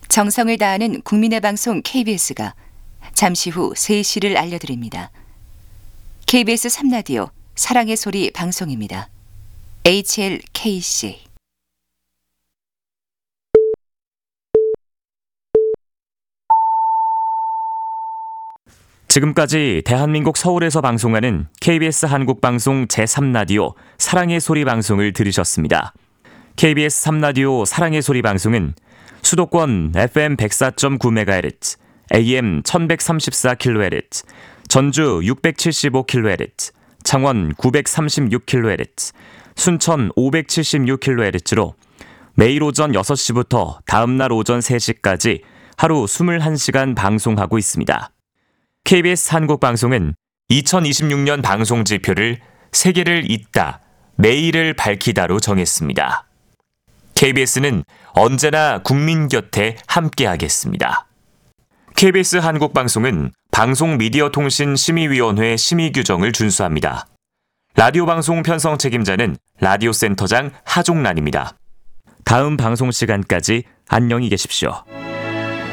정성을 다하는 국민의 방송 KBS가 잠시 후 3시를 알려드립니다. KBS 3라디오 사랑의 소리 방송입니다. HLKC 지금까지 대한민국 서울에서 방송하는 KBS 한국방송 제3라디오 사랑의 소리 방송을 들으셨습니다. KBS 3라디오 사랑의 소리 방송은 수도권 FM 104.9MHz, AM 1134kHz, 전주 675kHz, 창원 936kHz, 순천 576kHz로 매일 오전 6시부터 다음날 오전 3시까지 하루 21시간 방송하고 있습니다. KBS 한국방송은 2026년 방송지표를 세계를 잇다, 매일을 밝히다로 정했습니다. KBS는 언제나 국민 곁에 함께하겠습니다. KBS 한국방송은 방송미디어통신심의위원회 심의 규정을 준수합니다. 라디오 방송 편성 책임자는 라디오센터장 하종란입니다. 다음 방송 시간까지 안녕히 계십시오.